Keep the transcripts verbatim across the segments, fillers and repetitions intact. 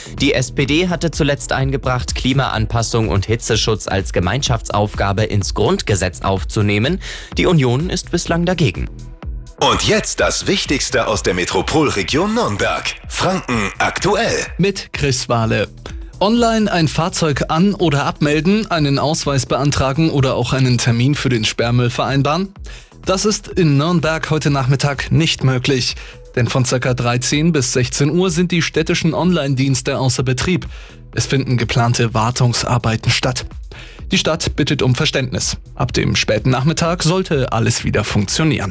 Die S P D hatte zuletzt eingebracht, Klimaanpassung und Hitzeschutz als Gemeinschaftsaufgabe ins Grundgesetz aufzunehmen. Die Union ist bislang dagegen. Und jetzt das Wichtigste aus der Metropolregion Nürnberg. Franken aktuell. Mit Chris Wahle. Online ein Fahrzeug an- oder abmelden, einen Ausweis beantragen oder auch einen Termin für den Sperrmüll vereinbaren? Das ist in Nürnberg heute Nachmittag nicht möglich. Denn von ca. dreizehn bis sechzehn Uhr sind die städtischen Online-Dienste außer Betrieb. Es finden geplante Wartungsarbeiten statt. Die Stadt bittet um Verständnis. Ab dem späten Nachmittag sollte alles wieder funktionieren.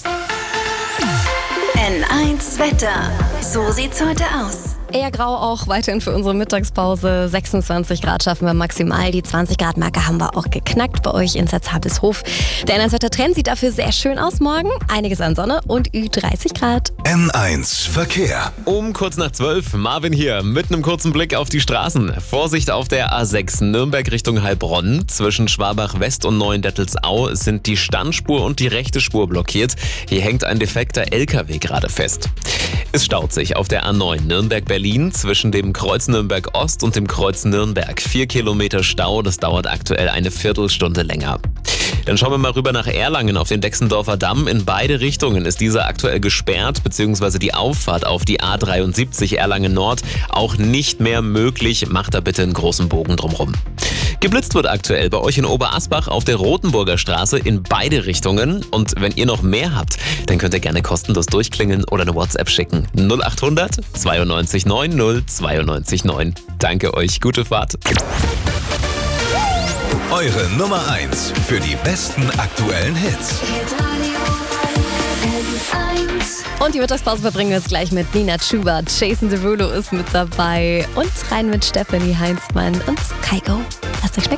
N eins Wetter. So sieht's heute aus. Eher grau auch weiterhin für unsere Mittagspause. sechsundzwanzig Grad schaffen wir maximal. Die zwanzig Grad Marke haben wir auch geknackt bei euch in Zerzhabelshof. Der N eins Wetter-Trend sieht dafür sehr schön aus morgen. Einiges an Sonne und Ü dreißig Grad. N eins Verkehr. Um kurz nach zwölf, Marvin hier, mit einem kurzen Blick auf die Straßen. Vorsicht auf der A sechs Nürnberg Richtung Heilbronn. Zwischen Schwabach West und Neuendettelsau sind die Standspur und die rechte Spur blockiert. Hier hängt ein defekter L K W gerade fest. Es staut sich auf der A neun Nürnberg-Berlin zwischen dem Kreuz Nürnberg Ost und dem Kreuz Nürnberg. Vier Kilometer Stau, das dauert aktuell eine Viertelstunde länger. Dann schauen wir mal rüber nach Erlangen auf den Dexendorfer Damm. In beide Richtungen ist dieser aktuell gesperrt, beziehungsweise die Auffahrt auf die A dreiundsiebzig Erlangen Nord auch nicht mehr möglich. Macht da bitte einen großen Bogen drumrum. Geblitzt wird aktuell bei euch in Oberasbach auf der Rotenburger Straße in beide Richtungen. Und wenn ihr noch mehr habt, dann könnt ihr gerne kostenlos durchklingeln oder eine WhatsApp schicken. null achthundert zweiundneunzig neun null zweiundneunzig neun. Danke euch, gute Fahrt. Eure Nummer eins für die besten aktuellen Hits. Und die Mittagspause verbringen wir jetzt gleich mit Nina Chuba. Jason Derulo ist mit dabei. Und rein mit Stephanie Heinzmann und Kaiko. Lasst euch schmecken.